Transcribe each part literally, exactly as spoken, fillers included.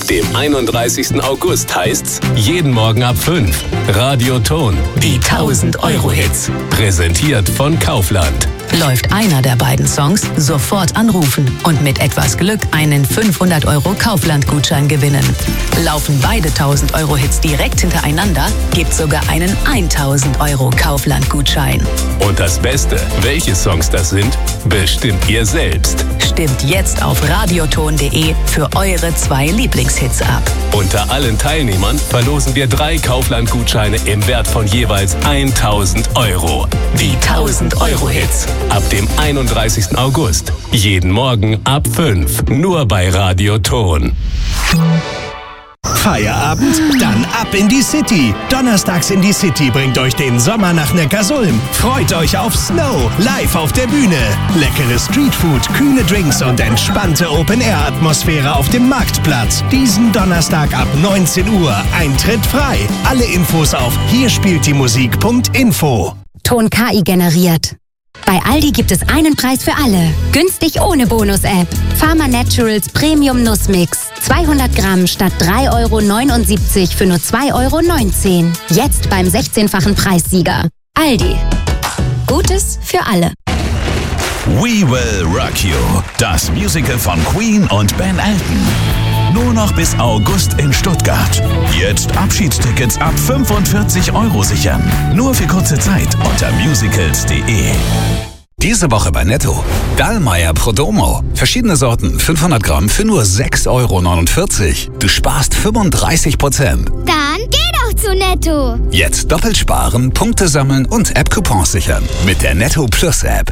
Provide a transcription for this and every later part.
Ab dem einunddreißigsten August heißt's jeden Morgen ab fünf. Radio Ton, die tausend-Euro-Hits. Präsentiert von Kaufland. Läuft einer der beiden Songs, sofort anrufen und mit etwas Glück einen fünfhundert Euro Kaufland-Gutschein gewinnen. Laufen beide tausend-Euro-Hits direkt hintereinander, gibt's sogar einen tausend Euro Kaufland-Gutschein. Und das Beste, welche Songs das sind, bestimmt ihr selbst. Stimmt jetzt auf radioton punkt de für eure zwei Lieblingshits ab. Unter allen Teilnehmern verlosen wir drei Kaufland-Gutscheine im Wert von jeweils tausend Euro. Die tausend-Euro-Hits. Ab dem einunddreißigsten August. Jeden Morgen ab fünf. Nur bei Radio Ton. Feierabend? Dann ab in die City. Donnerstags in die City bringt euch den Sommer nach Neckarsulm. Freut euch auf Snow, live auf der Bühne. Leckere Streetfood, kühle Drinks und entspannte Open-Air-Atmosphäre auf dem Marktplatz. Diesen Donnerstag ab neunzehn Uhr. Eintritt frei. Alle Infos auf hier spielt die Musik punkt info. Ton K I generiert. Bei Aldi gibt es einen Preis für alle. Günstig ohne Bonus-App. Pharma Naturals Premium Nussmix. zweihundert Gramm statt drei Euro neunundsiebzig für nur zwei Euro neunzehn. Jetzt beim sechzehnfachen Preissieger. Aldi. Gutes für alle. We Will Rock You. Das Musical von Queen und Ben Elton. Nur noch bis August in Stuttgart. Jetzt Abschiedstickets ab fünfundvierzig Euro sichern. Nur für kurze Zeit unter musicals punkt de. Diese Woche bei Netto. Dallmayr Prodomo. Verschiedene Sorten, fünfhundert Gramm für nur sechs Euro neunundvierzig. Du sparst fünfunddreißig Prozent. Dann geh doch zu Netto. Jetzt doppelt sparen, Punkte sammeln und App-Coupons sichern. Mit der Netto Plus App.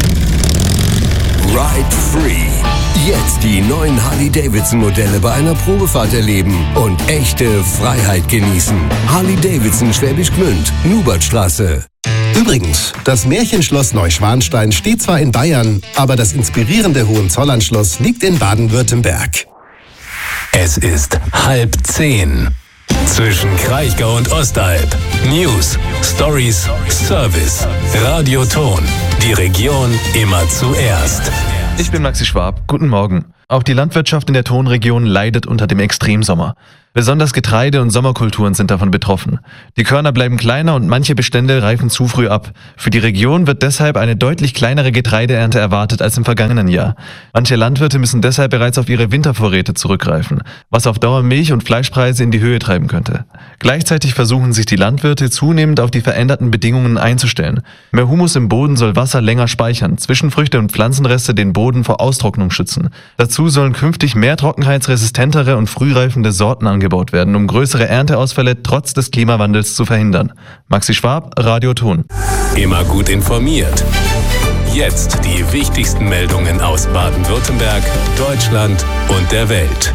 Ride Free. Jetzt die neuen Harley-Davidson-Modelle bei einer Probefahrt erleben und echte Freiheit genießen. Harley-Davidson Schwäbisch Gmünd, Nubertstraße. Übrigens, das Märchenschloss Neuschwanstein steht zwar in Bayern, aber das inspirierende Hohenzollernschloss liegt in Baden-Württemberg. Es ist halb zehn. Zwischen Kraichgau und Ostalb. News, Stories, Service. Radio Ton. Die Region immer zuerst. Ich bin Maxi Schwab. Guten Morgen. Auch die Landwirtschaft in der Tonregion leidet unter dem Extremsommer. Besonders Getreide- und Sommerkulturen sind davon betroffen. Die Körner bleiben kleiner und manche Bestände reifen zu früh ab. Für die Region wird deshalb eine deutlich kleinere Getreideernte erwartet als im vergangenen Jahr. Manche Landwirte müssen deshalb bereits auf ihre Wintervorräte zurückgreifen, was auf Dauer Milch- und Fleischpreise in die Höhe treiben könnte. Gleichzeitig versuchen sich die Landwirte zunehmend auf die veränderten Bedingungen einzustellen. Mehr Humus im Boden soll Wasser länger speichern, Zwischenfrüchte und Pflanzenreste den Boden vor Austrocknung schützen. Dazu sollen künftig mehr trockenheitsresistentere und frühreifende Sorten angebaut werden, um größere Ernteausfälle trotz des Klimawandels zu verhindern. Maxi Schwab, Radio Ton. Immer gut informiert. Jetzt die wichtigsten Meldungen aus Baden-Württemberg, Deutschland und der Welt.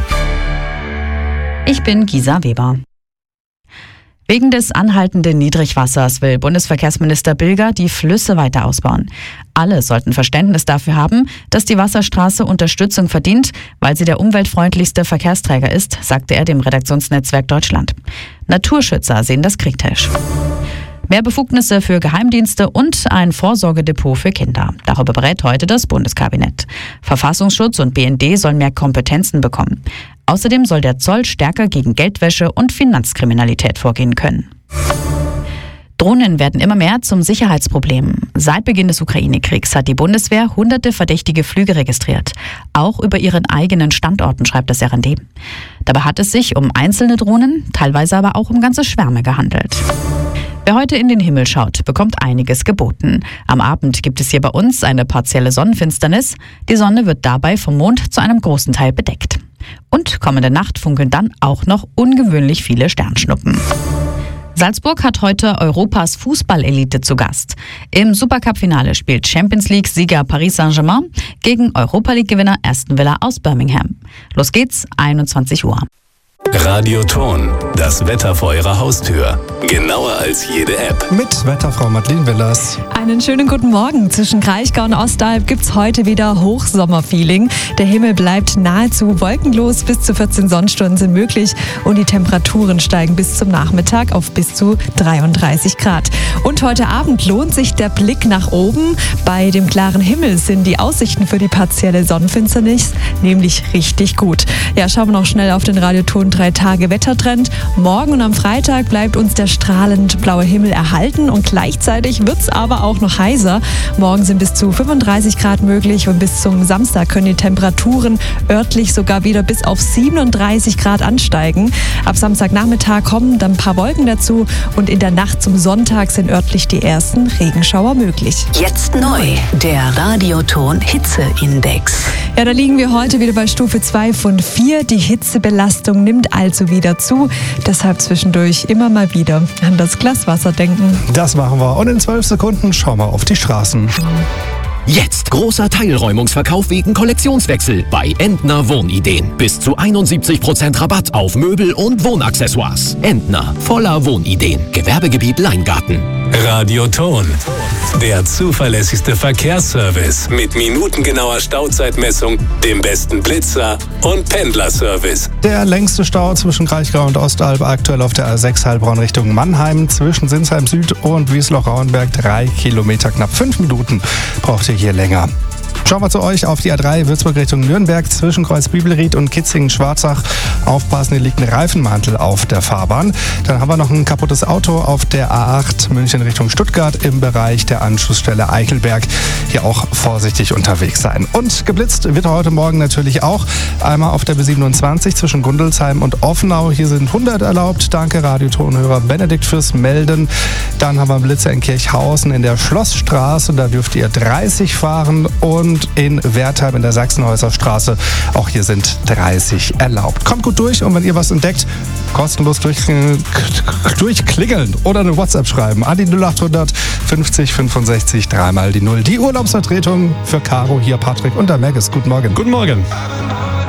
Ich bin Gisa Weber. Wegen des anhaltenden Niedrigwassers will Bundesverkehrsminister Bilger die Flüsse weiter ausbauen. Alle sollten Verständnis dafür haben, dass die Wasserstraße Unterstützung verdient, weil sie der umweltfreundlichste Verkehrsträger ist, sagte er dem Redaktionsnetzwerk Deutschland. Naturschützer sehen das kritisch. Mehr Befugnisse für Geheimdienste und ein Vorsorgedepot für Kinder. Darüber berät heute das Bundeskabinett. Verfassungsschutz und B N D sollen mehr Kompetenzen bekommen. Außerdem soll der Zoll stärker gegen Geldwäsche und Finanzkriminalität vorgehen können. Drohnen werden immer mehr zum Sicherheitsproblem. Seit Beginn des Ukraine-Kriegs hat die Bundeswehr hunderte verdächtige Flüge registriert. Auch über ihren eigenen Standorten, schreibt das R N D. Dabei hat es sich um einzelne Drohnen, teilweise aber auch um ganze Schwärme gehandelt. Wer heute in den Himmel schaut, bekommt einiges geboten. Am Abend gibt es hier bei uns eine partielle Sonnenfinsternis. Die Sonne wird dabei vom Mond zu einem großen Teil bedeckt. Und kommende Nacht funkeln dann auch noch ungewöhnlich viele Sternschnuppen. Salzburg hat heute Europas Fußballelite zu Gast. Im Supercup-Finale spielt Champions-League-Sieger Paris Saint-Germain gegen Europa-League-Gewinner Aston Villa aus Birmingham. Los geht's, einundzwanzig Uhr. Radioton, das Wetter vor Ihrer Haustür. Genauer als jede App. Mit Wetterfrau Madeleine Willers. Einen schönen guten Morgen. Zwischen Kraichgau und Ostalb gibt's heute wieder Hochsommerfeeling. Der Himmel bleibt nahezu wolkenlos, bis zu vierzehn Sonnenstunden sind möglich und die Temperaturen steigen bis zum Nachmittag auf bis zu dreiunddreißig Grad. Und heute Abend lohnt sich der Blick nach oben. Bei dem klaren Himmel sind die Aussichten für die partielle Sonnenfinsternis nämlich richtig gut. Ja, schauen wir noch schnell auf den Radioton drei Tage Wettertrend. Morgen und am Freitag bleibt uns der strahlend blaue Himmel erhalten und gleichzeitig wird's aber auch noch heißer. Morgen sind bis zu fünfunddreißig Grad möglich und bis zum Samstag können die Temperaturen örtlich sogar wieder bis auf siebenunddreißig Grad ansteigen. Ab Samstagnachmittag kommen dann ein paar Wolken dazu und in der Nacht zum Sonntag sind örtlich die ersten Regenschauer möglich. Jetzt neu, der Radioton Hitzeindex. Ja, da liegen wir heute wieder bei Stufe zwei von vier. Die Hitzebelastung nimmt also wieder zu. Deshalb zwischendurch immer mal wieder an das Glas Wasser denken. Das machen wir. Und in zwölf Sekunden schauen wir auf die Straßen. Jetzt großer Teilräumungsverkauf wegen Kollektionswechsel bei Entner Wohnideen. Bis zu einundsiebzig Prozent Rabatt auf Möbel und Wohnaccessoires. Entner, voller Wohnideen. Gewerbegebiet Leingarten. Radioton, der zuverlässigste Verkehrsservice mit minutengenauer Stauzeitmessung, dem besten Blitzer und Pendlerservice. Der längste Stau zwischen Kraichgau und Ostalb aktuell auf der A sechs Heilbronn Richtung Mannheim. Zwischen Sinsheim Süd und Wiesloch-Rauenberg drei Kilometer, knapp fünf Minuten braucht ihr hier länger. Schauen wir zu euch auf die A drei Würzburg Richtung Nürnberg zwischen Kreuz Bibelried und Kitzingen-Schwarzach. Aufpassen, hier liegt ein Reifenmantel auf der Fahrbahn. Dann haben wir noch ein kaputtes Auto auf der A acht München Richtung Stuttgart im Bereich der Anschlussstelle Eichelberg. Hier auch vorsichtig unterwegs sein. Und geblitzt wird heute Morgen natürlich auch. Einmal auf der B siebenundzwanzig zwischen Gundelsheim und Offenau. Hier sind hundert erlaubt. Danke Radiotonhörer Benedikt fürs Melden. Dann haben wir einen Blitzer in Kirchhausen in der Schlossstraße. Da dürft ihr dreißig fahren. Und in Wertheim in der Sachsenhäuser Straße. Auch hier sind dreißig erlaubt. Kommt gut durch und wenn ihr was entdeckt, kostenlos durch, durchklingeln oder eine WhatsApp schreiben an die null achthundert fünfzig fünfundsechzig dreimal die null. Die Urlaubsvertretung für Caro, hier Patrick und der Maggis. Guten Morgen. Guten Morgen.